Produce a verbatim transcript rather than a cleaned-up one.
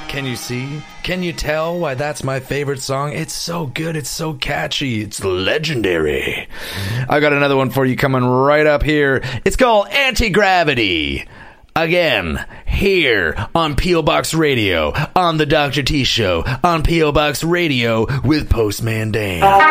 Can you see? Can you tell why that's my favorite song? It's so good. It's so catchy. It's legendary. I got another one for you coming right up here. It's called Anti-Gravity. Again, here on P O Box Radio, on the Doctor T Show, on P O Box Radio with Postman Dan.